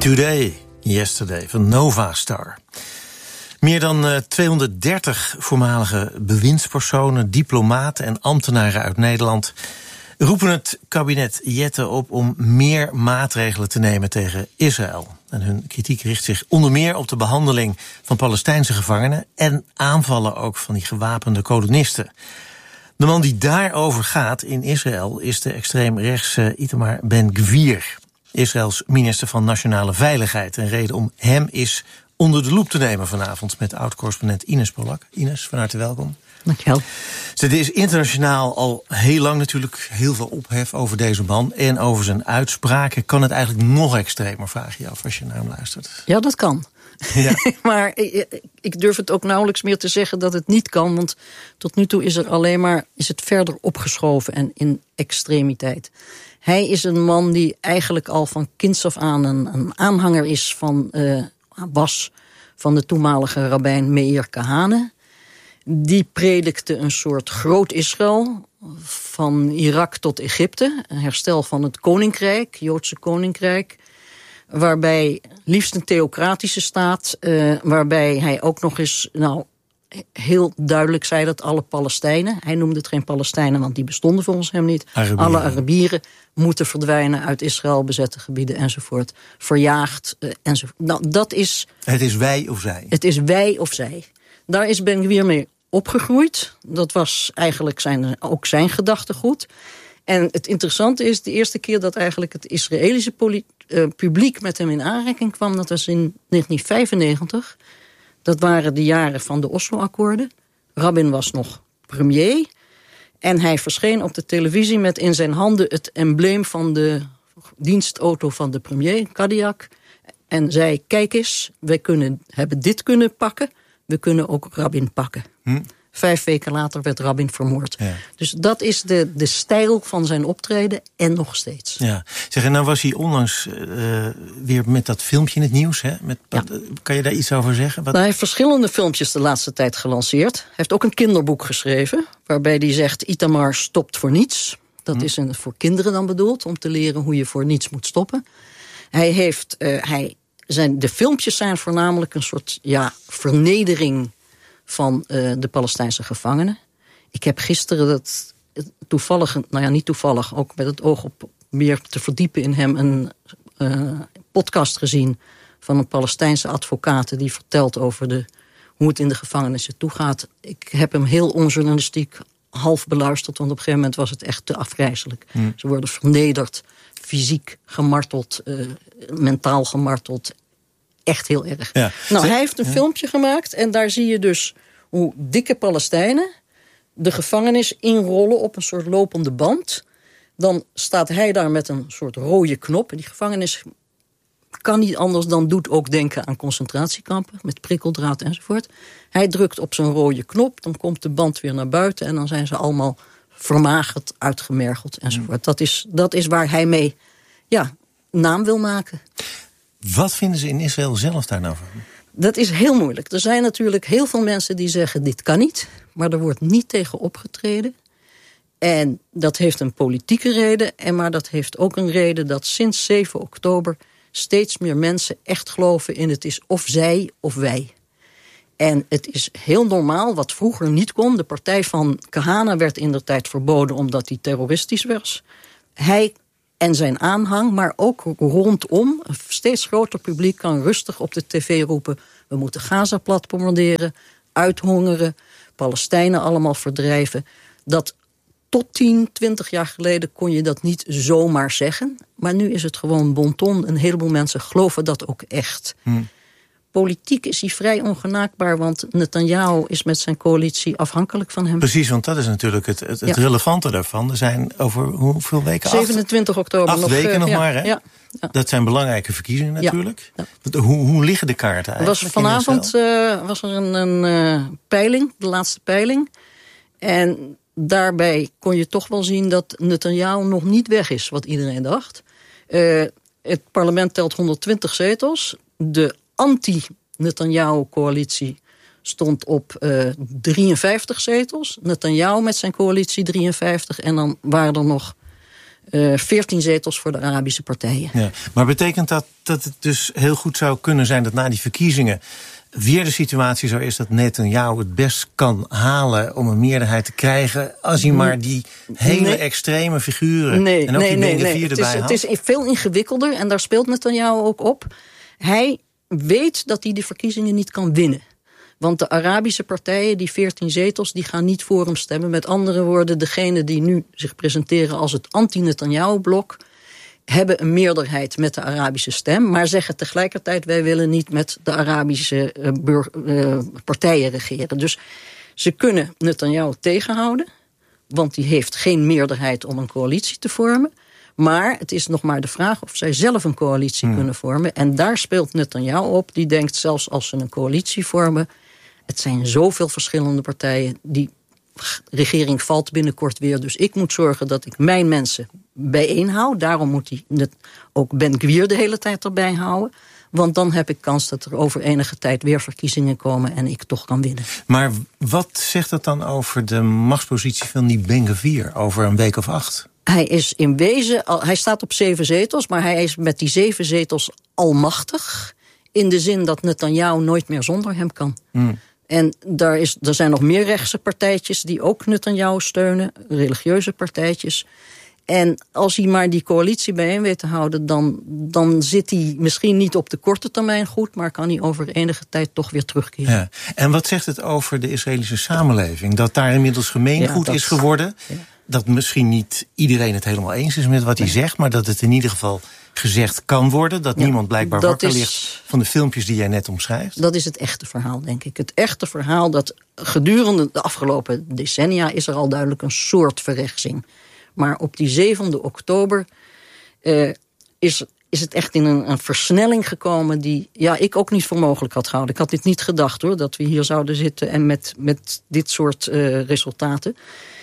Today, Yesterday van Nova Star. Meer dan 230 voormalige bewindspersonen, diplomaten en ambtenaren uit Nederland roepen het kabinet Jette op om meer maatregelen te nemen tegen Israël. En hun kritiek richt zich onder meer op de behandeling van Palestijnse gevangenen en aanvallen ook van die gewapende kolonisten. De man die daarover gaat in Israël is de extreemrechtse Itamar Ben-Gvir, Israëls minister van Nationale Veiligheid. En reden om hem is onder de loep te nemen vanavond met oud-correspondent Ines Polak. Ines, van harte welkom. Dankjewel. Er is internationaal al heel lang natuurlijk heel veel ophef over deze man en over zijn uitspraken. Kan het eigenlijk nog extremer, vraag je af als je naar hem luistert? Ja, dat kan. Ja. Maar ik durf het ook nauwelijks meer te zeggen dat het niet kan. Want tot nu toe is het verder opgeschoven en in extremiteit. Hij is een man die eigenlijk al van kinds af aan een aanhanger is was van de toenmalige rabbijn Meir Kahane. Die predikte een soort groot Israël, van Irak tot Egypte. Een herstel van het koninkrijk, Joodse koninkrijk. Waarbij liefst een theocratische staat, waarbij hij ook nog eens heel duidelijk zei dat alle Palestijnen, hij noemde het geen Palestijnen, want die bestonden volgens hem niet. Arabieren. Alle Arabieren moeten verdwijnen uit Israël, bezette gebieden enzovoort. Verjaagd enzovoort. Dat is... Het is wij of zij. Het is wij of zij. Daar is Ben-Gvir mee opgegroeid. Dat was eigenlijk ook zijn gedachtegoed. En het interessante is, de eerste keer dat eigenlijk het Israëlische publiek met hem in aanraking kwam, dat was in 1995. Dat waren de jaren van de Oslo-akkoorden. Rabin was nog premier. En hij verscheen op de televisie met in zijn handen het embleem van de dienstauto van de premier, Cadillac. En zei, kijk eens, hebben dit kunnen pakken. We kunnen ook Rabin pakken. 5 weken later werd Rabin vermoord. Ja. Dus dat is de stijl van zijn optreden en nog steeds. Ja. Zeg, en nou was hij onlangs weer met dat filmpje in het nieuws. Hè? Kan je daar iets over zeggen? Hij heeft verschillende filmpjes de laatste tijd gelanceerd. Hij heeft ook een kinderboek geschreven, waarbij hij zegt, Itamar stopt voor niets. Dat is voor kinderen dan bedoeld, om te leren hoe je voor niets moet stoppen. De filmpjes zijn voornamelijk een soort vernedering van de Palestijnse gevangenen. Ik heb gisteren toevallig, niet toevallig, ook met het oog op meer te verdiepen in hem, een podcast gezien van een Palestijnse advocaat die vertelt over hoe het in de gevangenissen toegaat. Ik heb hem heel onjournalistiek half beluisterd, want op een gegeven moment was het echt te afgrijzelijk. Ze worden vernederd, fysiek gemarteld, mentaal gemarteld. Echt heel erg. Ja. Hij heeft een filmpje gemaakt en daar zie je dus hoe dikke Palestijnen de gevangenis inrollen op een soort lopende band. Dan staat hij daar met een soort rode knop. En die gevangenis kan niet anders dan doet ook denken aan concentratiekampen met prikkeldraad enzovoort. Hij drukt op zijn rode knop, dan komt de band weer naar buiten en dan zijn ze allemaal vermagerd, uitgemergeld enzovoort. Dat is waar hij mee naam wil maken. Wat vinden ze in Israël zelf daar nou van? Dat is heel moeilijk. Er zijn natuurlijk heel veel mensen die zeggen, dit kan niet. Maar er wordt niet tegen opgetreden. En dat heeft een politieke reden. Maar dat heeft ook een reden dat sinds 7 oktober... steeds meer mensen echt geloven in het is of zij of wij. En het is heel normaal, wat vroeger niet kon. De partij van Kahane werd indertijd verboden omdat die terroristisch was. Hij en zijn aanhang, maar ook rondom, een steeds groter publiek kan rustig op de tv roepen, we moeten Gaza plat bombarderen, uithongeren, Palestijnen allemaal verdrijven. Dat tot 10, 20 jaar geleden kon je dat niet zomaar zeggen. Maar nu is het gewoon bonton. Een heleboel mensen geloven dat ook echt. Politiek is hij vrij ongenaakbaar, want Netanyahu is met zijn coalitie afhankelijk van hem. Precies, want dat is natuurlijk het relevante daarvan. Er zijn over hoeveel weken? 27 oktober. 8 weken nog maar, hè? Ja. Dat zijn belangrijke verkiezingen natuurlijk. Ja. Hoe liggen de kaarten eigenlijk? Vanavond was er een peiling, de laatste peiling. En daarbij kon je toch wel zien dat Netanyahu nog niet weg is, wat iedereen dacht. Het parlement telt 120 zetels. De anti-Netanyahu-coalitie stond op 53 zetels. Netanyahu met zijn coalitie 53. En dan waren er nog 14 zetels voor de Arabische partijen. Ja, maar betekent dat het dus heel goed zou kunnen zijn dat na die verkiezingen weer de situatie zo is dat Netanyahu het best kan halen om een meerderheid te krijgen als hij maar die hele extreme figuren en ook die Ben-Gvir erbij haalt? Het is veel ingewikkelder en daar speelt Netanyahu ook op. Hij weet dat hij de verkiezingen niet kan winnen. Want de Arabische partijen, die 14 zetels, die gaan niet voor hem stemmen. Met andere woorden, degenen die nu zich presenteren als het anti-Netanyahu-blok hebben een meerderheid met de Arabische stem, maar zeggen tegelijkertijd wij willen niet met de Arabische partijen regeren. Dus ze kunnen Netanyahu tegenhouden, want die heeft geen meerderheid om een coalitie te vormen. Maar het is nog maar de vraag of zij zelf een coalitie kunnen vormen. En daar speelt Netanyahu op. Die denkt zelfs als ze een coalitie vormen, het zijn zoveel verschillende partijen, die regering valt binnenkort weer. Dus ik moet zorgen dat ik mijn mensen bijeenhoud. Daarom moet hij ook Ben-Gvir de hele tijd erbij houden. Want dan heb ik kans dat er over enige tijd weer verkiezingen komen en ik toch kan winnen. Maar wat zegt dat dan over de machtspositie van die Ben-Gvir over een week of 8? Hij is in wezen, hij staat op 7 zetels, maar hij is met die 7 zetels almachtig. In de zin dat Netanyahu nooit meer zonder hem kan. En er zijn nog meer rechtse partijtjes die ook Netanyahu steunen. Religieuze partijtjes. En als hij maar die coalitie bijeen weet te houden, dan zit hij misschien niet op de korte termijn goed, maar kan hij over enige tijd toch weer terugkeren. Ja. En wat zegt het over de Israëlische samenleving? Dat daar inmiddels gemeengoed is geworden? Ja. Dat misschien niet iedereen het helemaal eens is met wat hij zegt, maar dat het in ieder geval gezegd kan worden. Dat niemand blijkbaar wakker ligt van de filmpjes die jij net omschrijft. Dat is het echte verhaal, denk ik. Het echte verhaal dat gedurende de afgelopen decennia is er al duidelijk een soort verrechtsing. Maar op die 7e oktober is het echt in een versnelling gekomen die ik ook niet voor mogelijk had gehouden. Ik had dit niet gedacht hoor, dat we hier zouden zitten en met dit soort resultaten.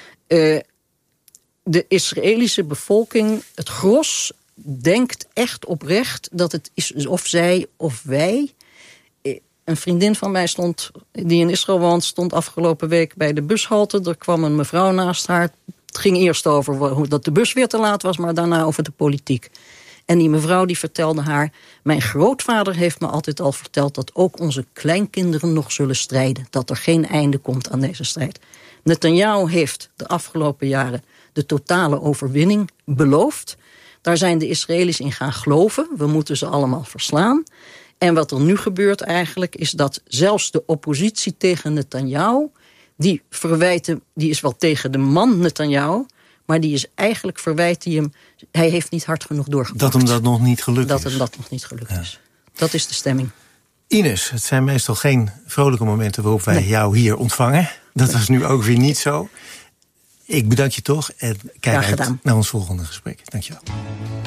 De Israëlische bevolking, het gros, denkt echt oprecht dat het is of zij of wij. Een vriendin van mij die in Israël woont, stond afgelopen week bij de bushalte. Er kwam een mevrouw naast haar. Het ging eerst over dat de bus weer te laat was, maar daarna over de politiek. En die mevrouw die vertelde haar, mijn grootvader heeft me altijd al verteld dat ook onze kleinkinderen nog zullen strijden. Dat er geen einde komt aan deze strijd. Netanyahu heeft de afgelopen jaren de totale overwinning beloofd. Daar zijn de Israëli's in gaan geloven. We moeten ze allemaal verslaan. En wat er nu gebeurt eigenlijk is dat zelfs de oppositie tegen Netanyahu, die is wel tegen de man Netanyahu, maar die is eigenlijk verwijt hij hem, hij heeft niet hard genoeg doorgepakt. Dat hem dat nog niet gelukt is. Dat hem dat nog niet gelukt is. Dat is de stemming. Ines, het zijn meestal geen vrolijke momenten waarop wij jou hier ontvangen. Dat was nu ook weer niet zo. Ik bedank je toch en kijk uit naar ons volgende gesprek. Dank je wel.